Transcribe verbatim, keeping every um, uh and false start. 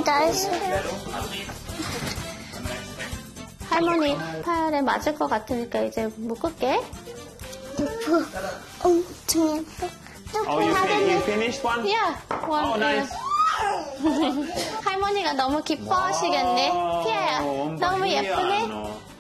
나이스. 할머니 팔에 맞을 것 같으니까 이제 묶을게. 예뻐. 엄청 예뻐. Oh, you, fin- you finished one? Yeah, one. Oh, nice. 할머니가 너무 기뻐하시겠네. 와, 피아야, 엄마 너무 희야, 예쁘네. 너.